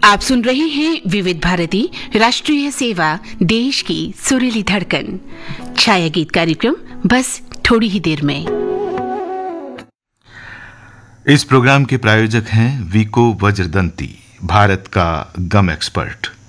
आप सुन रहे हैं विविध भारती राष्ट्रीय सेवा, देश की सुरीली धड़कन। छाया गीत कार्यक्रम बस थोड़ी ही देर में। इस प्रोग्राम के प्रायोजक हैं वीको वज्रदंती, भारत का गम एक्सपर्ट।